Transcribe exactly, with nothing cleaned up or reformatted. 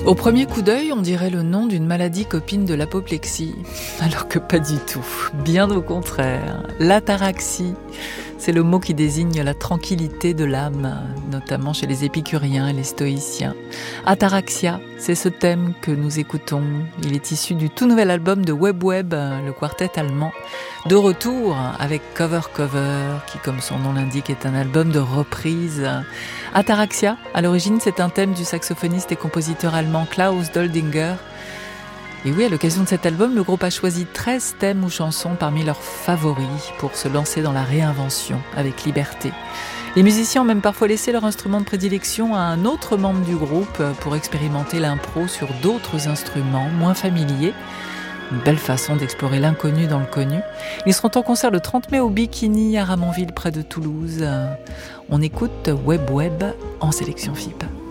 Au premier coup d'œil, on dirait le nom d'une maladie copine de l'apoplexie, alors que pas du tout, bien au contraire. L'ataraxie, c'est le mot qui désigne la tranquillité de l'âme, notamment chez les épicuriens et les stoïciens. Ataraxia, c'est ce thème que nous écoutons. Il est issu du tout nouvel album de Web Web, le quartet allemand, de retour avec Cover Cover, qui comme son nom l'indique est un album de reprise. Ataraxia, à l'origine, c'est un thème du saxophoniste et compositeur allemand Klaus Doldinger. Et oui, à l'occasion de cet album, le groupe a choisi treize thèmes ou chansons parmi leurs favoris pour se lancer dans la réinvention avec liberté. Les musiciens ont même parfois laissé leur instrument de prédilection à un autre membre du groupe pour expérimenter l'impro sur d'autres instruments moins familiers. Une belle façon d'explorer l'inconnu dans le connu. Ils seront en concert le trente mai au Bikini à Ramonville près de Toulouse. On écoute Web Web en sélection F I P.